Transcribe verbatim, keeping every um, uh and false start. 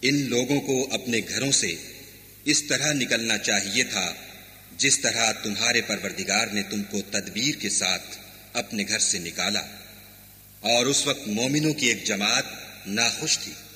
इन लोगों को अपने घरों से इस तरह निकलना चाहिए था जिस तरह तुम्हारे परवरदिगार ने तुमको तदबीर के साथ अपने घर से निकाला। और उस वक्त मोमिनों की एक जमात नाखुश थी।